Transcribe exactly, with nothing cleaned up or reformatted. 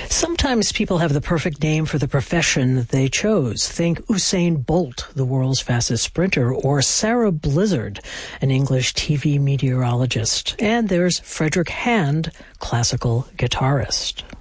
Sometimes people have the perfect name for the profession that they chose. Think Usain Bolt, the world's fastest sprinter, or Sarah Blizzard, an English T V meteorologist. And there's Frederick Hand, classical guitarist.